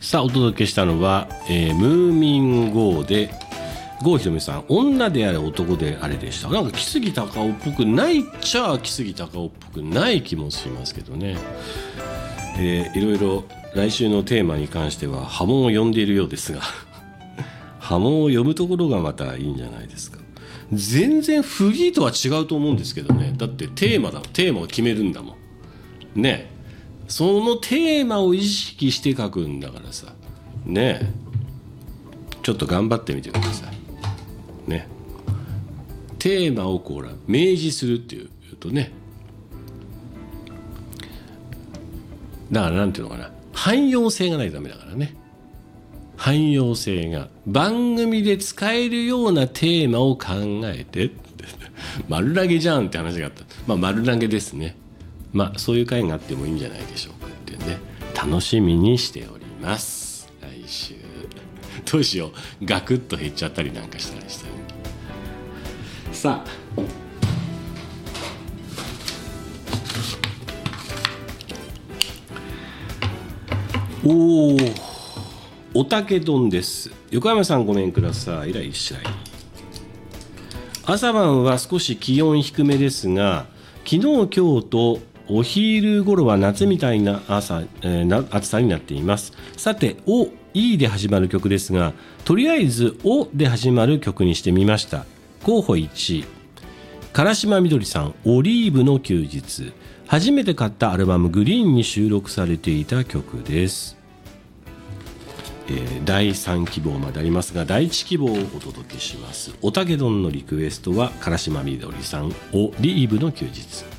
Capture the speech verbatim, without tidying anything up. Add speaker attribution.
Speaker 1: さあお届けしたのは、えー、ムーミン ゴー で郷ひろみさん、女であれ男であれでした。なんか木杉隆夫っぽくないっちゃ木杉隆夫っぽくない気もしますけどね、えー、いろいろ来週のテーマに関しては波紋を呼んでいるようですが波紋を呼ぶところがまたいいんじゃないですか。全然フリーとは違うと思うんですけどね。だってテーマだテーマを決めるんだもんね。そのテーマを意識して書くんだからさね。ちょっと頑張ってみてくださいね。テーマをこう明示するっていうとね、だからなんていうのかな、汎用性がないとダメだからね。汎用性が番組で使えるようなテーマを考えてって丸投げじゃんって話があった。まあ丸投げですね。まあそういう回があってもいいんじゃないでしょうかっていうね、楽しみにしております。来週どうしよう、ガクッと減っちゃったりなんかしたりして、ね、さあおおおたけ丼です。横山さんごめんください。いらっしゃい。朝晩は少し気温低めですが、昨日今日とお昼頃は夏みたいな朝、えー、な暑さになっています。さておいで始まる曲ですが、とりあえずおで始まる曲にしてみました。候補いちい、唐島みどりさん、オリーブの休日。初めて買ったアルバムグリーンに収録されていた曲です。えー、だいさん希望までありますが、だいいち希望をお届けします。おたけ丼のリクエストは唐島みどりさん、オリーブの休日。